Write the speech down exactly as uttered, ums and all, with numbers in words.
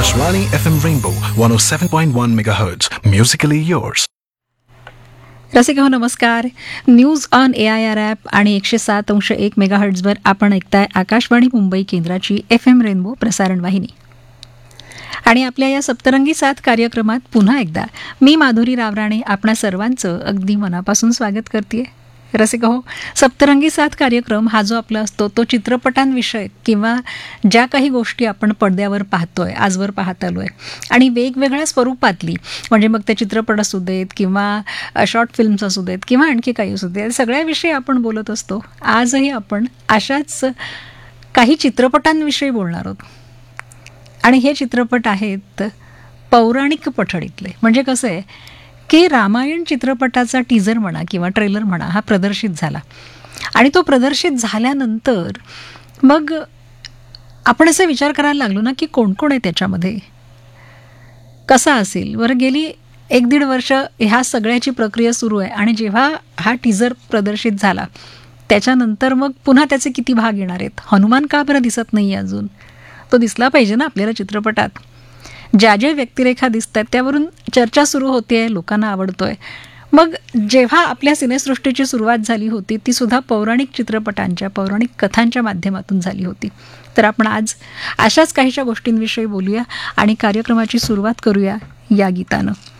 Akashvani F M Rainbow one oh seven point one megahertz. Musically yours. रसिक हो नमस्कार. News on A I R app आणि एकशे सात अंश एक मेगाहर्ट्झवर आपण ऐकताय आकाशवाणी मुंबई केंद्राची एफ एम रेनबो प्रसारण वाहिनी. आणि आपल्या या सप्तरंगी साथ कार्यक्रमात पुन्हा एकदा मी माधुरी रावराणे आपणा सर्वांचं अगदी मनापासून स्वागत करते. रसिक हो, सप्तरंगी साथ कार्यक्रम हा जो आपला असतो तो चित्रपटांविषयक किंवा ज्या काही गोष्टी आपण पडद्यावर पाहतोय, आजवर पाहत आलोय आणि वेगवेगळ्या स्वरूपातली, म्हणजे मग ते चित्रपट असू देत किंवा शॉर्ट फिल्म्स असू देत किंवा आणखी काही असू देत, सगळ्याविषयी आपण बोलत असतो. आजही आपण अशाच काही चित्रपटांविषयी बोलणार आहोत. आणि हे चित्रपट आहेत पौराणिक पठडीतले. म्हणजे कसं आहे की रामायण चित्रपटाचा टीजर म्हणा किंवा ट्रेलर म्हणा हा प्रदर्शित झाला आणि तो प्रदर्शित झाल्यानंतर मग आपण असे विचार करायला लागलो ना की कोण कोण आहे त्याच्यामध्ये, कसा असेल बरं. गेली एक दीड वर्ष ह्या सगळ्याची प्रक्रिया सुरू आहे आणि जेव्हा हा टीजर प्रदर्शित झाला त्याच्यानंतर मग पुन्हा त्याचे किती भाग येणार आहेत. हनुमान का बरं दिसत नाही अजून, तो दिसला पाहिजे ना आपल्याला चित्रपटात. ज्या ज्या व्यक्तिरेखा दिसत आहेत त्यावरून चर्चा सुरू होते आहे, लोकांना आवडतोय. मग जेव्हा आपल्या सिनेसृष्टीची सुरुवात झाली होती ती सुद्धा पौराणिक चित्रपटांच्या, पौराणिक कथांच्या माध्यमातून झाली होती. तर आपण आज अशाच काहीशा गोष्टींविषयी बोलूया आणि कार्यक्रमाची सुरुवात करूया या गीतानं.